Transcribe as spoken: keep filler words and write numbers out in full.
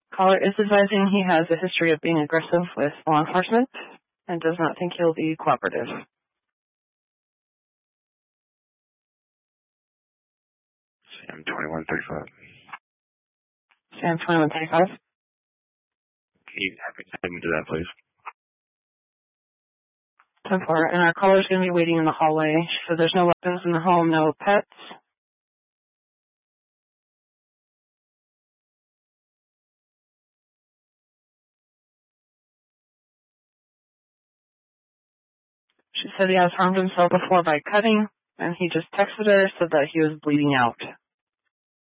Caller is advising he has a history of being aggressive with law enforcement and does not think he'll be cooperative. Sam twenty-one thirty-five. Sam twenty-one thirty-five. Can you have me send me to that, please? ten four. And our caller's going to be waiting in the hallway. She said there's no weapons in the home, no pets. She said he has harmed himself before by cutting, and he just texted her, said that he was bleeding out.